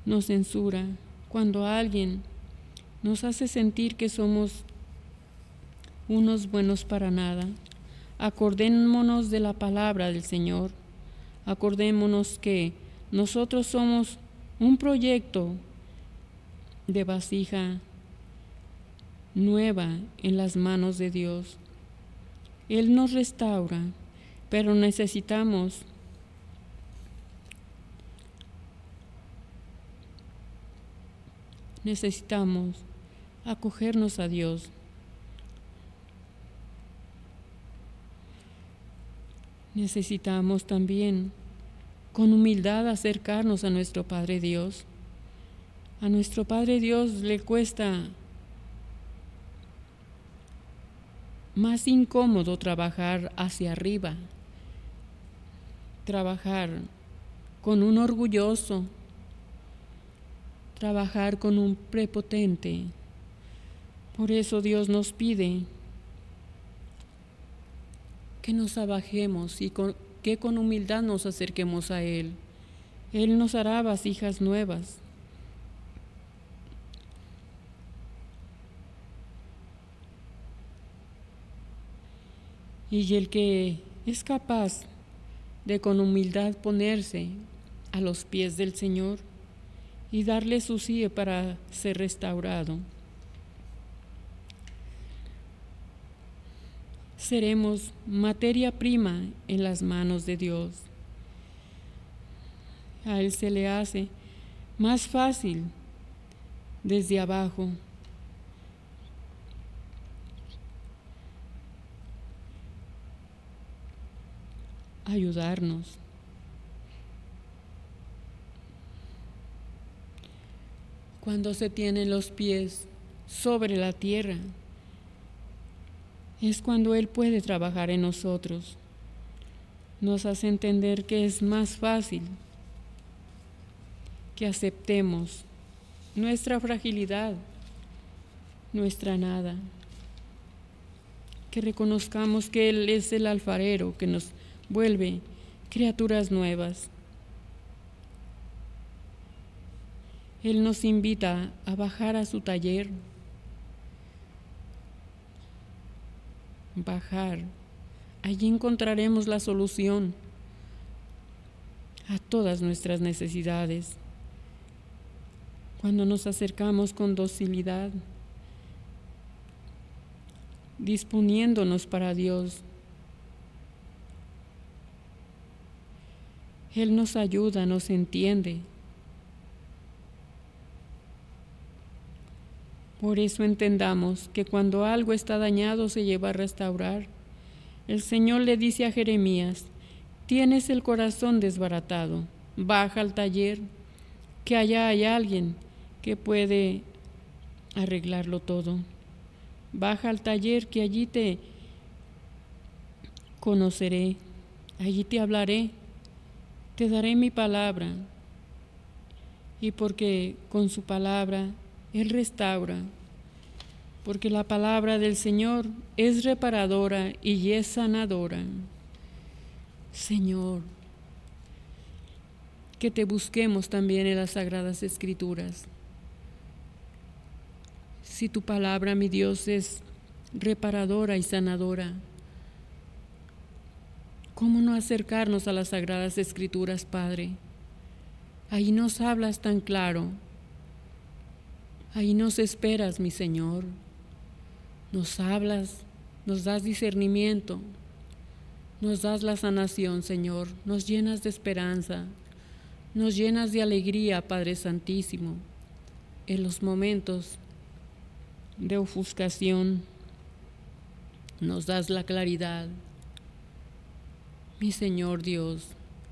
nos censura, cuando alguien nos hace sentir que somos unos buenos para nada, acordémonos de la palabra del Señor. Acordémonos que nosotros somos un proyecto de vasija nueva en las manos de Dios. Él nos restaura, pero necesitamos acogernos a Dios. Necesitamos también con humildad acercarnos a nuestro Padre Dios. A nuestro Padre Dios le cuesta más incómodo trabajar hacia arriba, trabajar con un orgulloso, trabajar con un prepotente. Por eso Dios nos pide que nos abajemos y que con humildad nos acerquemos a Él. Él nos hará vasijas nuevas. Y el que es capaz de con humildad ponerse a los pies del Señor y darle su sí para ser restaurado, seremos materia prima en las manos de Dios. A Él se le hace más fácil desde abajo ayudarnos. Cuando se tienen los pies sobre la tierra, es cuando Él puede trabajar en nosotros. Nos hace entender que es más fácil que aceptemos nuestra fragilidad, nuestra nada, que reconozcamos que Él es el alfarero que nos vuelve criaturas nuevas. Él nos invita a bajar a su taller, bajar. Allí encontraremos la solución a todas nuestras necesidades. Cuando nos acercamos con docilidad, disponiéndonos para Dios, Él nos ayuda, nos entiende. Por eso entendamos que cuando algo está dañado se lleva a restaurar. El Señor le dice a Jeremías: tienes el corazón desbaratado, baja al taller, que allá hay alguien que puede arreglarlo todo. Baja al taller, que allí te conoceré, allí te hablaré, te daré mi palabra. Y porque con su palabra Él restaura, porque la palabra del Señor es reparadora y es sanadora. Señor, que te busquemos también en las Sagradas Escrituras. Si tu palabra, mi Dios, es reparadora y sanadora, ¿cómo no acercarnos a las Sagradas Escrituras, Padre? Ahí nos hablas tan claro. Ahí nos esperas, mi Señor. Nos hablas, nos das discernimiento, nos das la sanación, Señor. Nos llenas de esperanza, nos llenas de alegría, Padre Santísimo, en los momentos de ofuscación. Nos das la claridad, mi Señor Dios.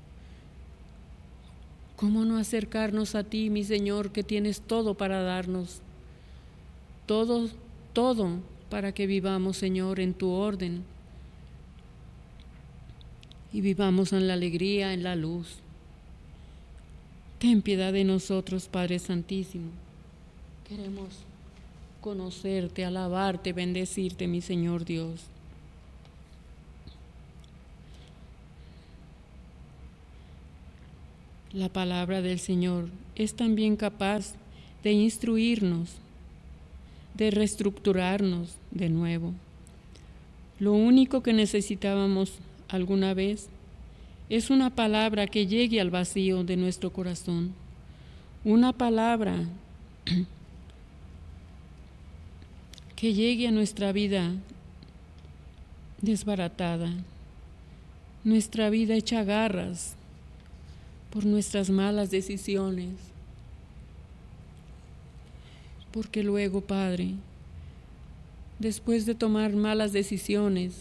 ¿Cómo no acercarnos a ti, mi Señor, que tienes todo para darnos? Todo para que vivamos, Señor, en tu orden. Y vivamos en la alegría, en la luz. Ten piedad de nosotros, Padre Santísimo. Queremos conocerte, alabarte, bendecirte, mi Señor Dios. La palabra del Señor es también capaz de instruirnos, de reestructurarnos de nuevo. Lo único que necesitábamos alguna vez es una palabra que llegue al vacío de nuestro corazón, una palabra que llegue a nuestra vida desbaratada, nuestra vida hecha garras por nuestras malas decisiones. Porque luego, Padre, después de tomar malas decisiones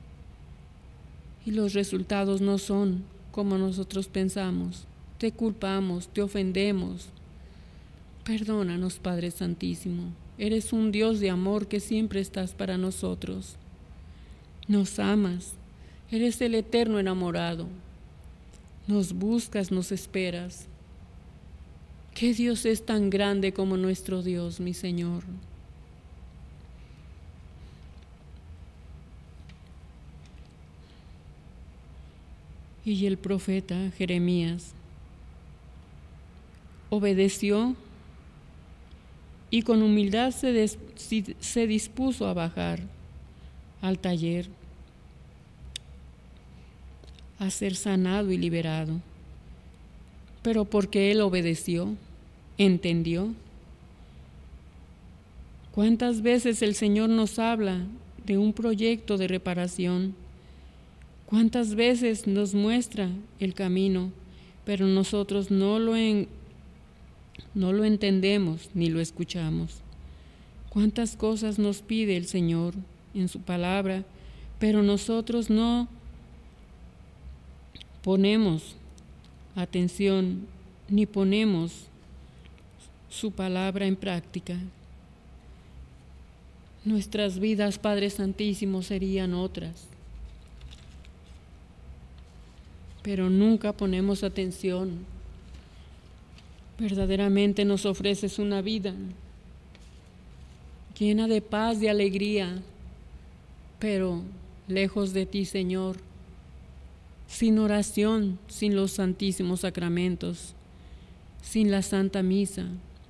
y los resultados no son como nosotros pensamos, te culpamos, te ofendemos. Perdónanos, Padre Santísimo. Eres un Dios de amor que siempre estás para nosotros. Nos amas. Eres el eterno enamorado. Nos buscas, nos esperas. ¿Qué Dios es tan grande como nuestro Dios, mi Señor? Y el profeta Jeremías obedeció y con humildad se dispuso a bajar al taller, a ser sanado y liberado. Pero porque él obedeció, entendió. ¿Cuántas veces el Señor nos habla de un proyecto de reparación? ¿Cuántas veces nos muestra el camino, pero nosotros no lo entendemos ni lo escuchamos? ¿Cuántas cosas nos pide el Señor en su palabra, pero nosotros no ponemos atención ni ponemos su palabra en práctica? Nuestras vidas, Padre Santísimo, serían otras, pero nunca ponemos atención. Verdaderamente nos ofreces una vida llena de paz, de alegría, pero lejos de ti, Señor, sin oración, sin los santísimos sacramentos, sin la Santa Misa,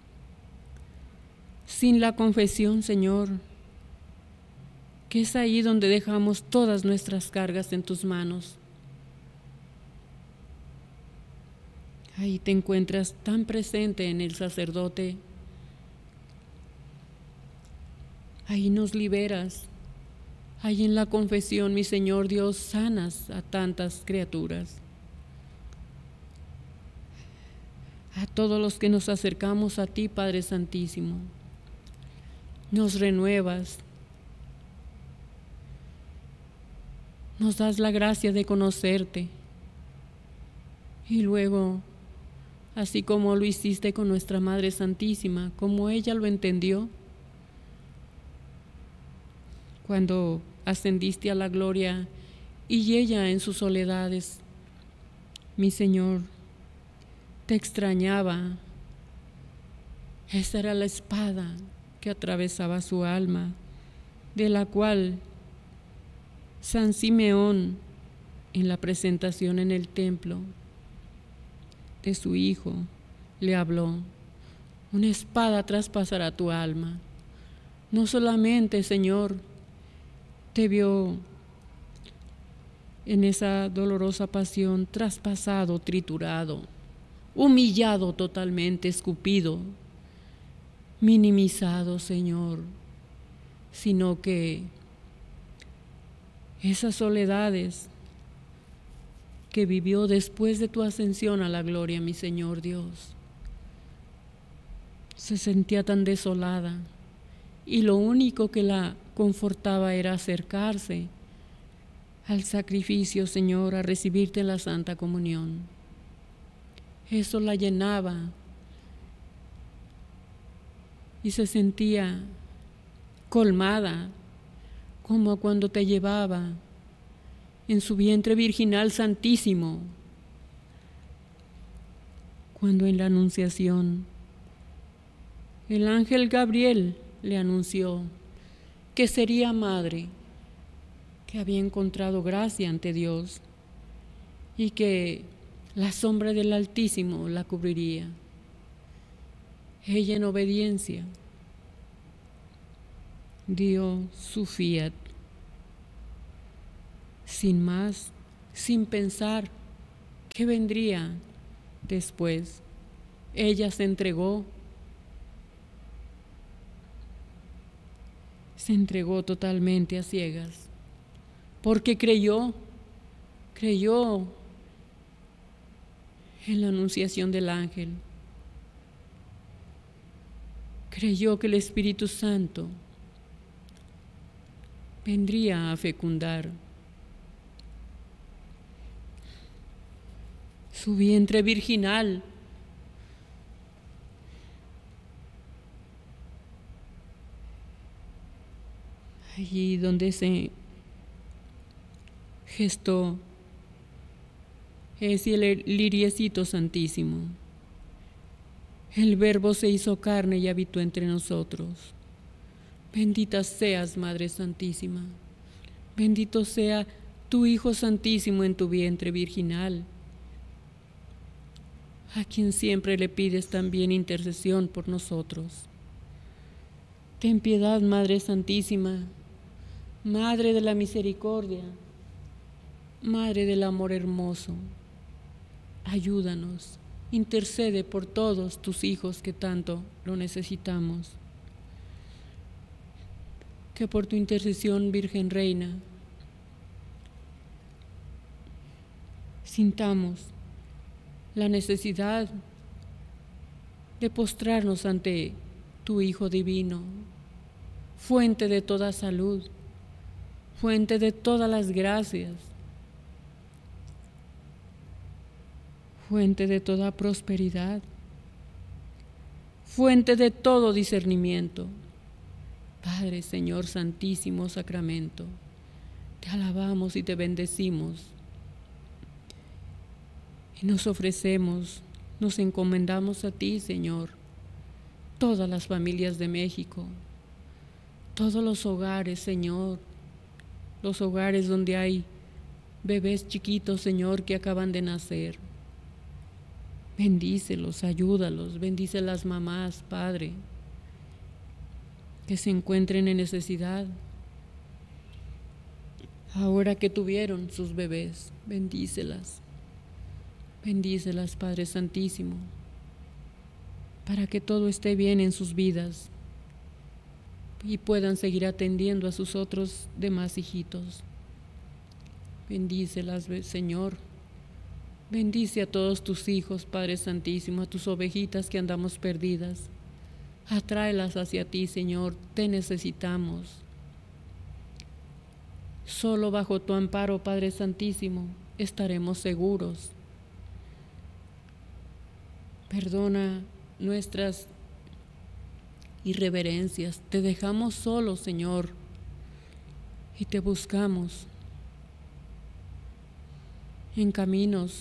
sin la confesión, Señor, que es ahí donde dejamos todas nuestras cargas en tus manos. Ahí te encuentras tan presente en el sacerdote. Ahí nos liberas. Ahí en la confesión, mi Señor Dios, sanas a tantas criaturas. A todos los que nos acercamos a ti, Padre Santísimo, nos renuevas. Nos das la gracia de conocerte. Y luego, así como lo hiciste con nuestra Madre Santísima, como ella lo entendió, cuando ascendiste a la gloria y ella en sus soledades, mi Señor, te extrañaba. Esa era la espada que atravesaba su alma, de la cual San Simeón, en la presentación en el templo de su hijo, le habló: una espada traspasará tu alma. No solamente, Señor, te vio en esa dolorosa pasión traspasado, triturado, humillado totalmente, escupido, minimizado, Señor, sino que esas soledades que vivió después de tu ascensión a la gloria, mi Señor Dios, se sentía tan desolada y lo único que la confortaba era acercarse al sacrificio, Señor, a recibirte en la Santa Comunión. Eso la llenaba y se sentía colmada, como cuando te llevaba en su vientre virginal santísimo, cuando en la Anunciación el ángel Gabriel le anunció que sería madre, que había encontrado gracia ante Dios y que La sombra del Altísimo la cubriría. Ella en obediencia dio su fiat, sin más, sin pensar qué vendría después. Ella se entregó totalmente a ciegas, porque creyó en la anunciación del ángel, creyó que el Espíritu Santo vendría a fecundar su vientre virginal. Allí donde se gestó es el liriecito santísimo. El Verbo se hizo carne y habitó entre nosotros. Bendita seas, Madre Santísima. Bendito sea tu Hijo Santísimo en tu vientre virginal, a quien siempre le pides también intercesión por nosotros. Ten piedad, Madre Santísima, Madre de la Misericordia, Madre del Amor Hermoso. Ayúdanos, intercede por todos tus hijos que tanto lo necesitamos. Que por tu intercesión, Virgen Reina, sintamos la necesidad de postrarnos ante tu Hijo Divino, fuente de toda salud, fuente de todas las gracias, fuente de toda prosperidad, fuente de todo discernimiento. Padre, Señor Santísimo Sacramento, te alabamos y te bendecimos y nos ofrecemos, nos encomendamos a ti, Señor, todas las familias de México, todos los hogares, Señor, los hogares donde hay bebés chiquitos, Señor, que acaban de nacer. Bendícelos, ayúdalos, bendice a las mamás, Padre, que se encuentren en necesidad, ahora que tuvieron sus bebés. Bendícelas, Padre Santísimo, para que todo esté bien en sus vidas y puedan seguir atendiendo a sus otros demás hijitos. Bendícelas, Señor. Bendice a todos tus hijos, Padre Santísimo, a tus ovejitas que andamos perdidas. Atráelas hacia ti, Señor, te necesitamos. Solo bajo tu amparo, Padre Santísimo, estaremos seguros. Perdona nuestras irreverencias. Te dejamos solos, Señor, y te buscamos en caminos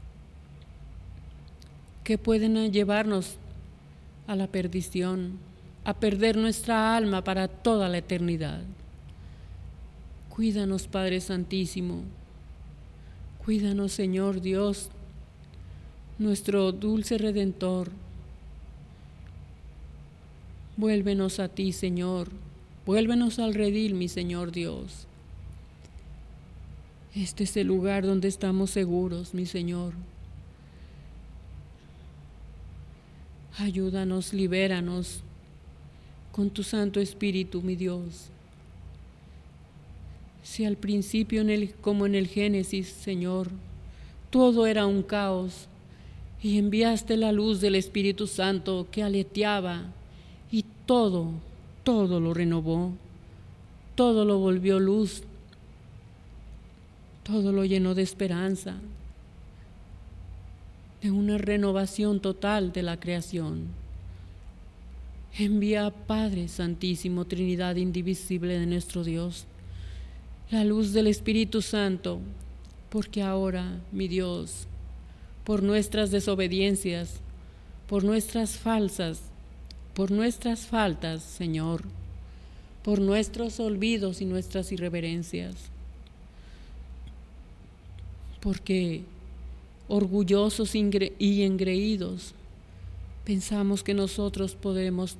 que pueden llevarnos a la perdición, a perder nuestra alma para toda la eternidad. Cuídanos, Padre Santísimo. Cuídanos, Señor Dios, nuestro dulce Redentor. Vuélvenos a ti, Señor. Vuélvenos al redil, mi Señor Dios. Este es el lugar donde estamos seguros, mi Señor. Ayúdanos, libéranos con tu Santo Espíritu, mi Dios. Si al principio, como en el Génesis, Señor, todo era un caos y enviaste la luz del Espíritu Santo que aleteaba y todo lo renovó, todo lo volvió luz, todo lo llenó de esperanza, de una renovación total de la creación. Envía, Padre Santísimo, Trinidad indivisible de nuestro Dios, la luz del Espíritu Santo, porque ahora, mi Dios, por nuestras desobediencias, por nuestras faltas, Señor, por nuestros olvidos y nuestras irreverencias, porque orgullosos y engreídos, pensamos que nosotros podemos